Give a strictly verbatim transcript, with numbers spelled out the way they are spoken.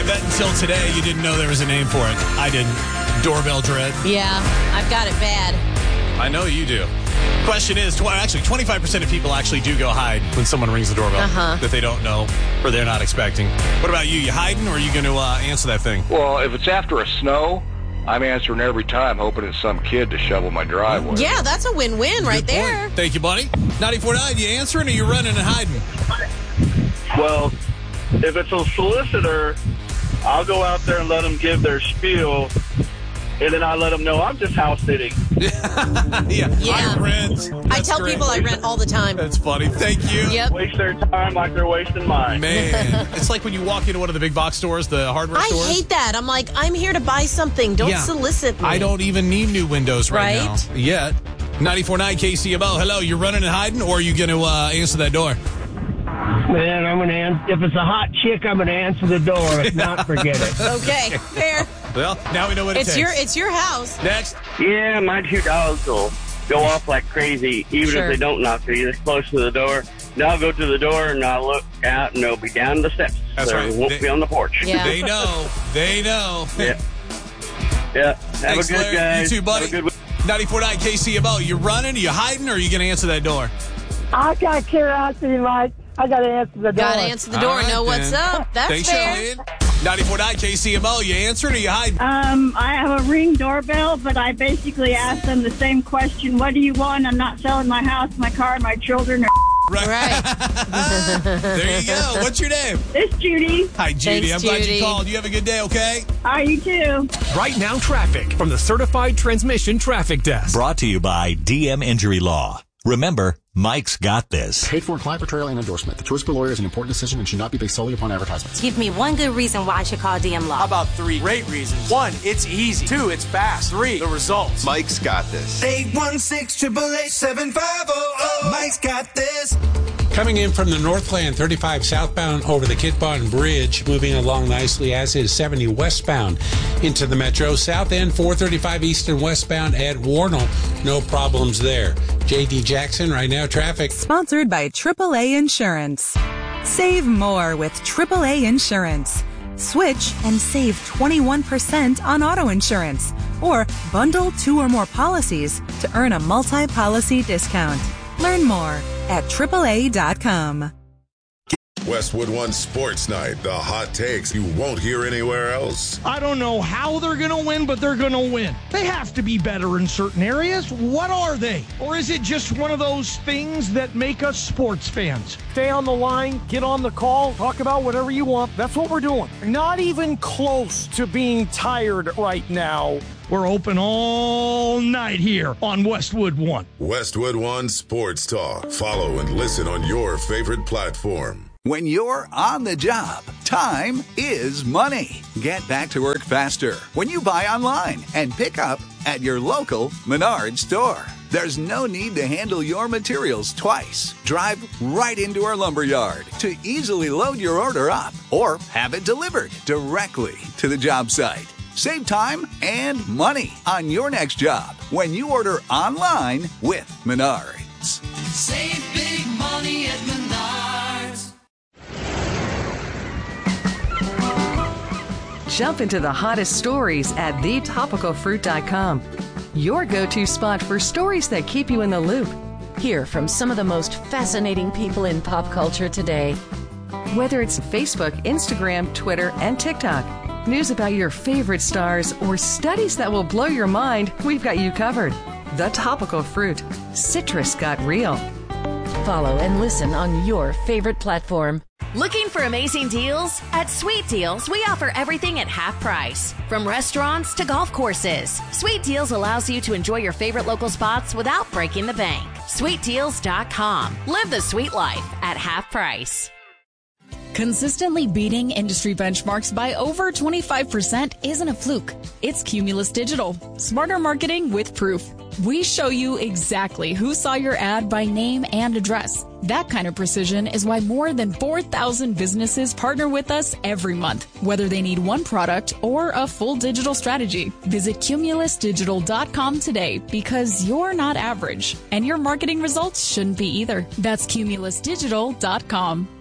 bet until today you didn't know there was a name for it. I didn't. Doorbell dread. Yeah, I've got it bad. I know you do. Question is, tw- actually, twenty-five percent of people actually do go hide when someone rings the doorbell uh-huh. that they don't know or they're not expecting. What about you? You hiding or are you going to uh, answer that thing? Well, if it's after a snow, I'm answering every time, hoping it's some kid to shovel my driveway. Yeah, that's a win-win Good right point. there. Thank you, buddy. ninety-four point nine, you answering or you running and hiding? Well, if it's a solicitor, I'll go out there and let them give their spiel, and then I let them know I'm just house sitting. yeah. Yeah. I rent. I That's tell great. people I rent all the time. That's funny. Thank you. Yep. Waste their time like they're wasting mine. Man, it's like when you walk into one of the big box stores, the hardware I stores. hate that. I'm like, I'm here to buy something. Don't Yeah. solicit me. I don't even need new windows right, Right? now. Yet. ninety-four point nine K C M O. Hello, you're running and hiding, or are you going to uh, answer that door? Man, I'm gonna answer. If it's a hot chick, I'm gonna answer the door. If not, forget it. Okay, fair. Well, now we know what it It's takes. your it's your house. Next. Yeah, my two dogs will go off like crazy, even Sure. if they don't knock. They're this close to the door. Now I'll go to the door and I'll look out and they'll be down the steps. That's so right. They won't They- be on the porch. Yeah. They know. They know. Yeah. Yeah. Have Thanks, a good Larry. guys. You too, buddy. Have a good week. ninety-four point nine K C M O. You running? Are you hiding? Or are you going to answer that door? I got curiosity, Mike. I gotta answer the door. Gotta answer the door All and right, know what's then. up. That's Thanks, fair. Charlene. ninety-four point nine K C M O. You answering or you hiding? Um, I have a Ring doorbell, but I basically ask them the same question. What do you want? I'm not selling my house, my car, my children. Or Right. Right. There you go. What's your name? This Judy. Hi, Judy. Thanks, I'm glad Judy. you called. You have a good day, okay? Are you too? Right Now Traffic from the Certified Transmission Traffic Desk. Brought to you by D M Injury Law. Remember, Mike's got this. Paid for client portrayal and endorsement. The choice of a lawyer is an important decision and should not be based solely upon advertisements. Give me one good reason why I should call D M Law. How about three great reasons? One, it's easy. Two, it's fast. Three, the results. Mike's got this. eight one six, eight eight eight, seven five zero zero. Mike's got this. Coming in from the Northland thirty-five southbound over the Kit Bond Bridge, moving along nicely, as is seventy westbound into the Metro. South End four thirty-five east and westbound at Warnell. No problems there. J D Jackson, right now, traffic. Sponsored by triple A Insurance. Save more with triple A Insurance. Switch and save twenty-one percent on auto insurance. Or bundle two or more policies to earn a multi-policy discount. Learn more at triple A dot com. Westwood One Sports Night, the hot takes you won't hear anywhere else. I don't know how they're going to win, but they're going to win. They have to be better in certain areas. What are they? Or is it just one of those things that make us sports fans? Stay on the line, get on the call, talk about whatever you want. That's what we're doing. Not even close to being tired right now. We're open all night here on Westwood One. Westwood One Sports Talk. Follow and listen on your favorite platform. When you're on the job, time is money. Get back to work faster when you buy online and pick up at your local Menards store. There's no need to handle your materials twice. Drive right into our lumber yard to easily load your order up or have it delivered directly to the job site. Save time and money on your next job when you order online with Menards. Save big money at Menards. Jump into the hottest stories at the topical fruit dot com. Your go-to spot for stories that keep you in the loop. Hear from some of the most fascinating people in pop culture today. Whether it's Facebook, Instagram, Twitter, and TikTok, news about your favorite stars, or studies that will blow your mind, we've got you covered. The Topical Fruit. Citrus got real. Follow and listen on your favorite platform. Looking for amazing deals? At Sweet Deals, we offer everything at half price. From restaurants to golf courses, Sweet Deals allows you to enjoy your favorite local spots without breaking the bank. sweet deals dot com. Live the sweet life at half price. Consistently beating industry benchmarks by over twenty-five percent isn't a fluke. It's Cumulus Digital. Smarter marketing with proof. We show you exactly who saw your ad by name and address. That kind of precision is why more than four thousand businesses partner with us every month, whether they need one product or a full digital strategy. Visit cumulus digital dot com today because you're not average, and your marketing results shouldn't be either. That's cumulus digital dot com.